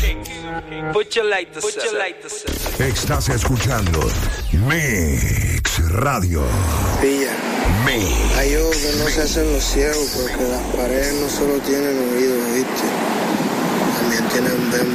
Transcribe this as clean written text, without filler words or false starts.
Put your light to Estás escuchando Mix Radio. Pilla. Mix. Hay ojos que no se hacen los ciegos porque las paredes no solo tienen oídos, ¿viste? También tienen